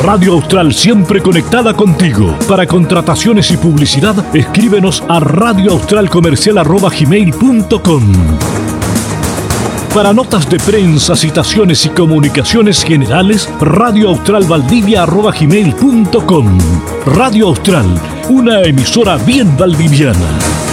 Radio Austral, siempre conectada contigo. Para contrataciones y publicidad, escríbenos a radioaustralcomercial@gmail.com. Para notas de prensa, citaciones y comunicaciones generales, radioaustralvaldivia@gmail.com. Radio Austral, una emisora bien valdiviana.